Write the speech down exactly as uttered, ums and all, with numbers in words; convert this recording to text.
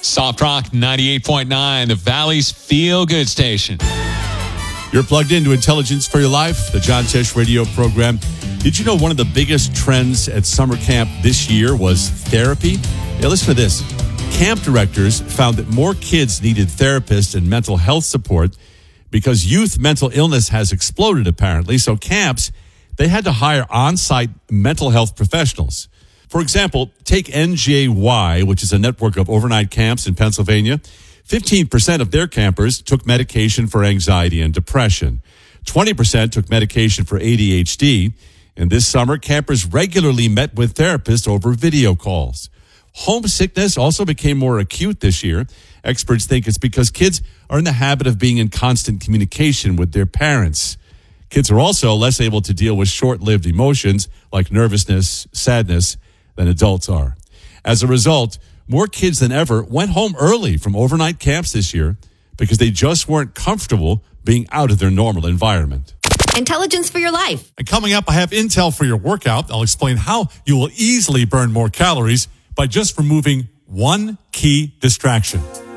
Soft Rock ninety-eight point nine, the Valley's feel-good station. You're plugged into Intelligence for Your Life, the John Tesh radio program. Did you know one of the biggest trends at summer camp this year was therapy? Now listen to this. Camp directors found that more kids needed therapists and mental health support because youth mental illness has exploded, apparently. So camps, they had to hire on-site mental health professionals. For example, take N J Y, which is a network of overnight camps in Pennsylvania. fifteen percent of their campers took medication for anxiety and depression. twenty percent took medication for A D H D. And this summer, campers regularly met with therapists over video calls. Homesickness also became more acute this year. Experts think it's because kids are in the habit of being in constant communication with their parents. Kids are also less able to deal with short-lived emotions like nervousness, sadness, than adults are. As a result, more kids than ever went home early from overnight camps this year because they just weren't comfortable being out of their normal environment. Intelligence for Your Life. And coming up, I have intel for your workout. I'll explain how you will easily burn more calories by just removing one key distraction.